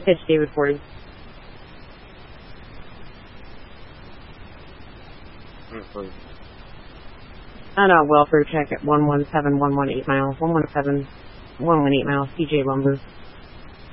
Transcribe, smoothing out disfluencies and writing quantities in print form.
pitch, David Ford. Welfare check at 117-118 miles, 117-118 miles, CJ Lumber.